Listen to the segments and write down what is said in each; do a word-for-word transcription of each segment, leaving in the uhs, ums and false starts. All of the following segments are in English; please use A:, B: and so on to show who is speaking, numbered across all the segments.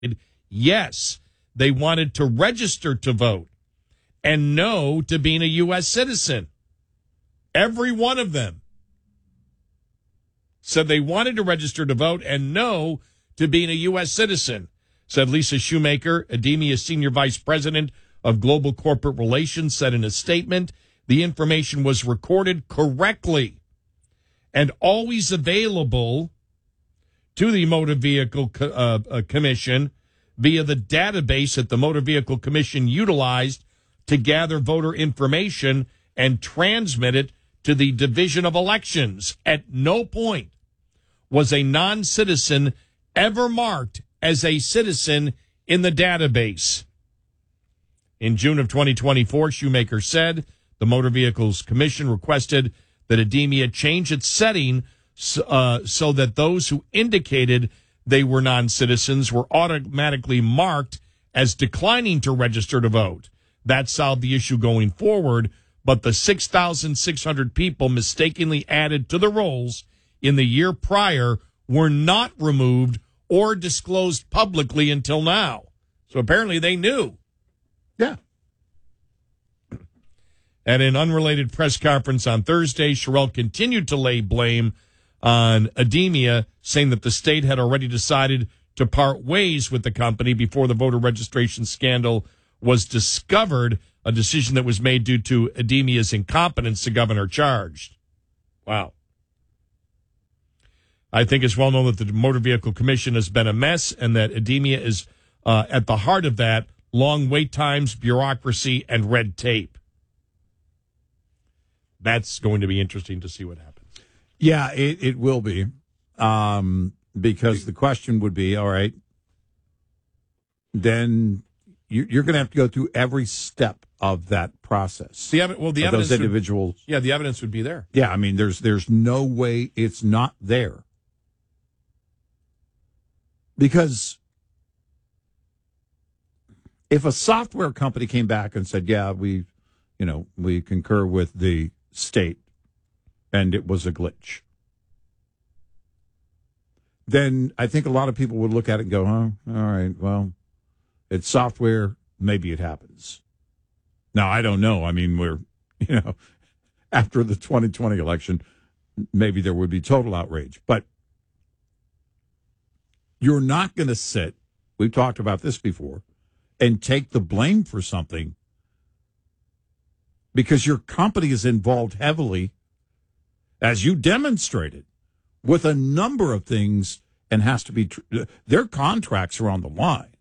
A: yes, they wanted to register to vote and no to being a U S citizen. Every one of them said they wanted to register to vote and no to being a U S citizen, said Lisa Shoemaker, Ademia's senior vice president of global corporate relations, said in a statement, the information was recorded correctly and always available to the Motor Vehicle Co- uh, uh, Commission via the database that the Motor Vehicle Commission utilized to gather voter information and transmit it to the Division of Elections. At no point was a non-citizen ever marked as a citizen in the database. In June of twenty twenty-four, Shoemaker said the Motor Vehicles Commission requested that Ademia change its setting uh, so that those who indicated they were non-citizens were automatically marked as declining to register to vote. That solved the issue going forward, but the six thousand six hundred people mistakenly added to the rolls in the year prior were not removed or disclosed publicly until now. So apparently they knew.
B: Yeah.
A: At an unrelated press conference on Thursday, Sherrill continued to lay blame on Ademia, saying that the state had already decided to part ways with the company before the voter registration scandal was discovered, a decision that was made due to Ademia's incompetence, the governor charged. Wow. I think it's well known that the Motor Vehicle Commission has been a mess and that Ademia is uh, at the heart of that, long wait times, bureaucracy, and red tape. That's going to be interesting to see what happens.
B: Yeah, it, it will be. Um, because the question would be, all right, then you, you're going to have to go through every step of that process.
A: The ev- well, the evidence
B: those individuals.
A: Would, yeah, the evidence would be there.
B: Yeah, I mean, there's there's no way it's not there. Because if a software company came back and said, yeah, we, you know, we concur with the state and it was a glitch, then I think a lot of people would look at it and go, huh, all right, well, it's software, maybe it happens. Now, I don't know. I mean, we're, you know, after the twenty twenty election, maybe there would be total outrage. But you're not going to sit, we've talked about this before, and take the blame for something because your company is involved heavily, as you demonstrated, with a number of things and has to be, tr- their contracts are on the line.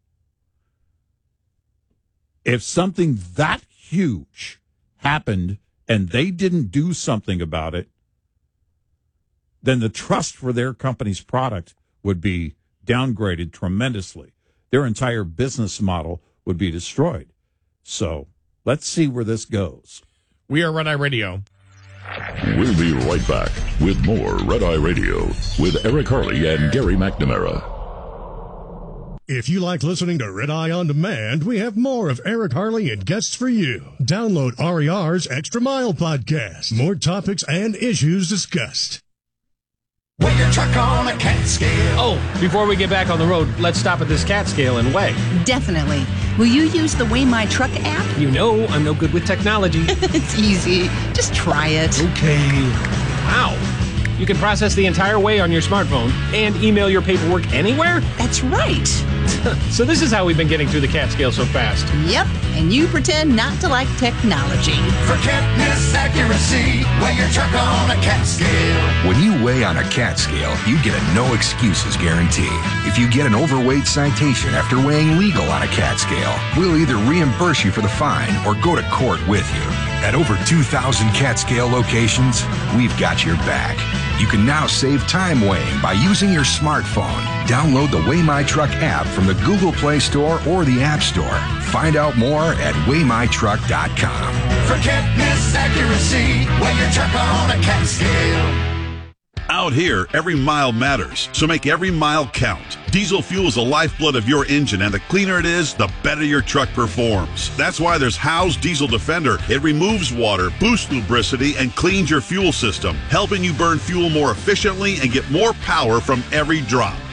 B: If something that huge happened and they didn't do something about it, then the trust for their company's product would be downgraded tremendously. Their entire business model would be destroyed. So let's see where this goes.
A: We are Red Eye Radio.
C: We'll be right back with more Red Eye Radio with Eric Harley and Gary McNamara.
D: If you like listening to Red Eye On Demand, we have more of Eric Harley and guests for you. Download R E R's Extra Mile podcast. More topics and issues discussed.
E: Weigh your truck on a cat scale.
F: Oh, before we get back on the road, let's stop at this cat scale and weigh.
G: Definitely. Will you use the Weigh My Truck app?
F: You know I'm no good with technology.
G: It's easy. Just try it.
F: Okay. Wow. You can process the entire weigh on your smartphone and email your paperwork anywhere?
G: That's right.
F: So this is how we've been getting through the cat scale so fast.
G: Yep, and you pretend not to like technology.
E: For catness accuracy, weigh your truck on a cat scale.
H: When you weigh on a cat scale, you get a no excuses guarantee. If you get an overweight citation after weighing legal on a cat scale, we'll either reimburse you for the fine or go to court with you. At over two thousand cat scale locations, we've got your back. You can now save time weighing by using your smartphone. Download the Weigh My Truck app from the Google Play Store or the App Store. Find out more at weigh my truck dot com.
E: For catness accuracy, weigh your truck on a cat scale.
I: Out here, every mile matters, so make every mile count. Diesel fuel is the lifeblood of your engine, and the cleaner it is, the better your truck performs. That's why there's Howe's Diesel Defender. It removes water, boosts lubricity, and cleans your fuel system, helping you burn fuel more efficiently and get more power from every drop.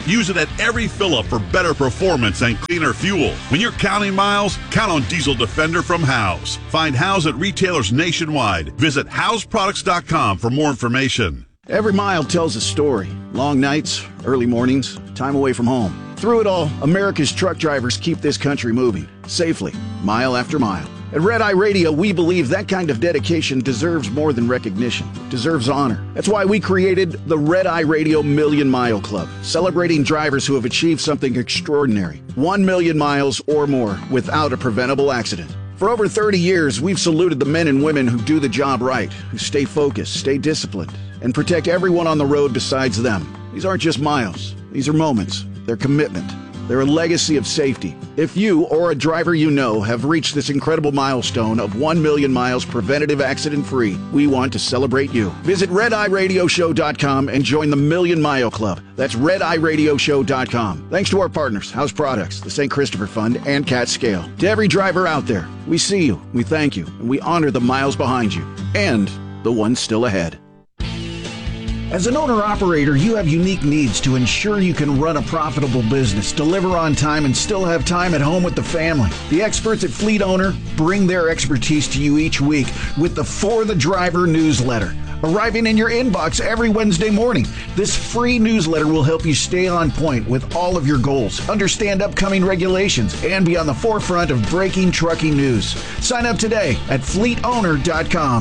I: Use it at every fill-up for better performance and cleaner fuel. When you're counting miles, count on Diesel Defender from Howes. Find Howes at retailers nationwide. Visit Howes Products dot com for more information.
J: Every mile tells a story. Long nights, early mornings, time away from home. Through it all, America's truck drivers keep this country moving, safely, mile after mile. At Red Eye Radio, we believe that kind of dedication deserves more than recognition, deserves honor. That's why we created the Red Eye Radio Million Mile Club, celebrating drivers who have achieved something extraordinary. One million miles or more without a preventable accident. For over thirty years, we've saluted the men and women who do the job right, who stay focused, stay disciplined, and protect everyone on the road besides them. These aren't just miles. These are moments. They're commitment. They're a legacy of safety. If you or a driver you know have reached this incredible milestone of one million miles preventative accident-free, we want to celebrate you. Visit red eye radio show dot com and join the Million Mile Club. That's red eye radio show dot com. Thanks to our partners, House Products, the Saint Christopher Fund, and Cat Scale. To every driver out there, we see you, we thank you, and we honor the miles behind you and the ones still ahead. As an owner-operator, you have unique needs to ensure you can run a profitable business, deliver on time, and still have time at home with the family. The experts at Fleet Owner bring their expertise to you each week with the For the Driver newsletter, arriving in your inbox every Wednesday morning. This free newsletter will help you stay on point with all of your goals, understand upcoming regulations, and be on the forefront of breaking trucking news. Sign up today at fleet owner dot com.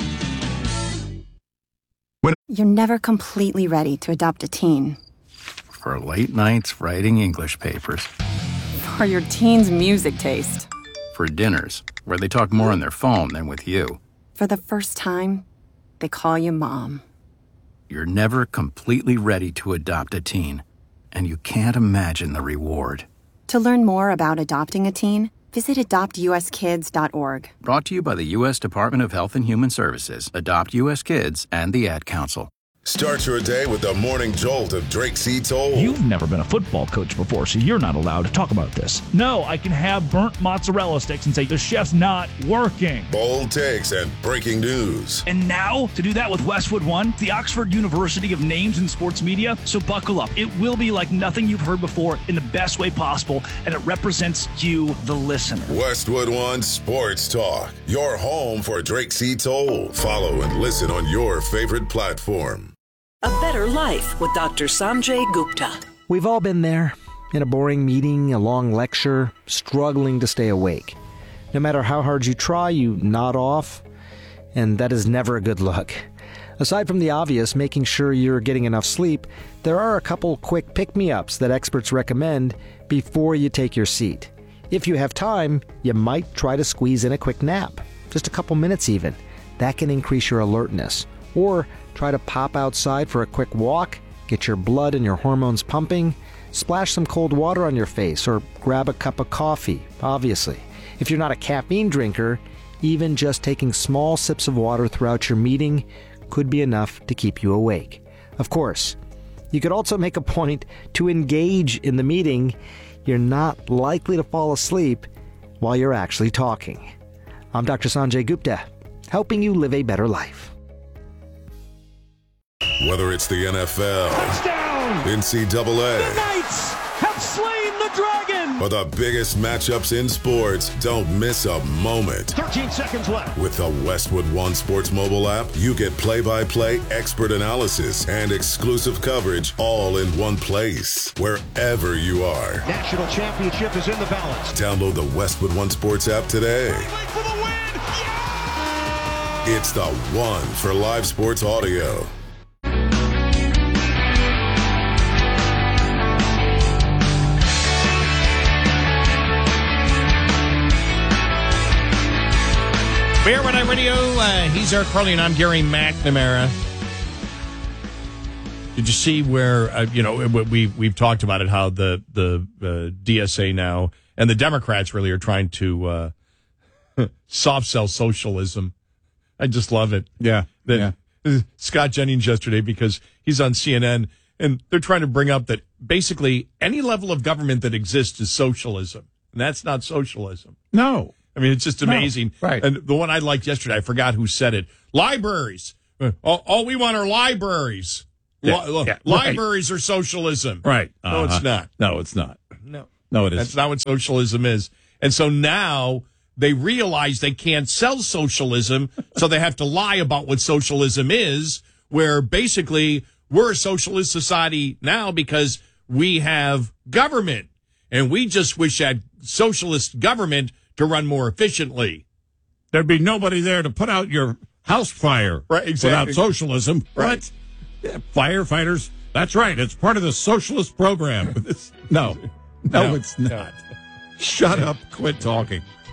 K: You're never completely ready to adopt a teen.
L: For late nights writing English papers.
K: For your teen's music taste.
L: For dinners, where they talk more on their phone than with you.
K: For the first time, they call you mom.
L: You're never completely ready to adopt a teen, and you can't imagine the reward.
K: To learn more about adopting a teen, visit adopt u s kids dot org.
L: Brought to you by the U S Department of Health and Human Services, Adopt U S Kids, and the Ad Council.
M: Start your day with the morning jolt of Drake C. Toll.
N: You've never been a football coach before, so you're not allowed to talk about this. No, I can have burnt mozzarella sticks and say the chef's not working.
M: Bold takes and breaking news.
N: And now, to do that with Westwood One, the Oxford University of Names in Sports Media. So buckle up. It will be like nothing you've heard before in the best way possible, and it represents you, the listener.
M: Westwood One Sports Talk, your home for Drake C. Toll. Follow and listen on your favorite platform.
O: A Better Life with Doctor Sanjay Gupta.
P: We've all been there, in a boring meeting, a long lecture, struggling to stay awake. No matter how hard you try, you nod off, and that is never a good look. Aside from the obvious, making sure you're getting enough sleep, there are a couple quick pick-me-ups that experts recommend before you take your seat. If you have time, you might try to squeeze in a quick nap, just a couple minutes even. That can increase your alertness. Or try to pop outside for a quick walk, get your blood and your hormones pumping, splash some cold water on your face, or grab a cup of coffee, obviously. If you're not a caffeine drinker, even just taking small sips of water throughout your meeting could be enough to keep you awake. Of course, you could also make a point to engage in the meeting. You're not likely to fall asleep while you're actually talking. I'm Doctor Sanjay Gupta, helping you live a better life.
M: Whether it's the N F L,
N: touchdown,
M: N C double A,
N: the Knights have slain the dragon,
M: or the biggest matchups in sports, don't miss a moment.
N: thirteen seconds left.
M: With the Westwood One Sports mobile app, you get play-by-play expert analysis and exclusive coverage all in one place, wherever you are.
Q: National championship is in the balance.
M: Download the Westwood One Sports app today.
Q: For the win. Yeah!
M: It's the one for live sports audio.
A: Bear Red Eye Radio, uh, he's Eric Carly, and I'm Gary McNamara. Did you see where, uh, you know, we, we've talked about it, how the, the uh, D S A now, and the Democrats really are trying to uh, soft sell socialism. I just love it.
B: Yeah,
A: that,
B: yeah.
A: Scott Jennings yesterday, because he's on C N N, and they're trying to bring up that basically any level of government that exists is socialism, and that's not socialism.
B: No.
A: I mean, it's just amazing.
B: No, right.
A: And the one I liked yesterday, I forgot who said it. Libraries. All, all we want are libraries.
B: Yeah,
A: Li-
B: yeah,
A: libraries are socialism.
B: Right.
A: No, it's
B: Uh-huh.
A: not.
B: No, it's not.
A: No.
B: No, it
A: That's
B: isn't.
A: not what socialism is. And so now they realize they can't sell socialism, so they have to lie about what socialism is, where basically we're a socialist society now because we have government, and we just wish that socialist government to run more efficiently.
B: There'd be nobody there to put out your house fire
A: Right, exactly.
B: without socialism.
A: Right.
B: What? Yeah, firefighters. That's right. It's part of the socialist program. no, no,
A: No,
B: it's not. Shut up. Quit talking.